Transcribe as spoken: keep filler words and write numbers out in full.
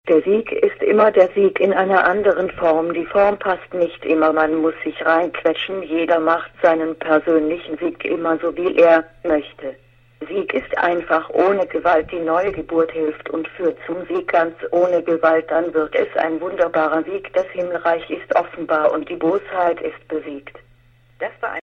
Der Sieg ist immer der Sieg in einer anderen Form. Die Form passt nicht immer, man muss sich reinquetschen. Jeder macht seinen persönlichen Sieg immer so, wie er möchte. Sieg ist einfach ohne Gewalt. Die neue Geburt hilft und führt zum Sieg ganz ohne Gewalt. Dann wird es ein wunderbarer Sieg. Das Himmelreich ist offenbar und die Bosheit ist besiegt. Das war ein